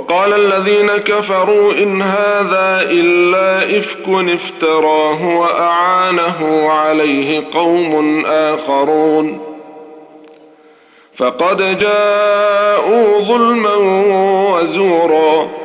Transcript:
وقال الذين كفروا إن هذا إلا إفك افتراه وأعانه عليه قوم آخرون فقد جاءوا ظلما وزورا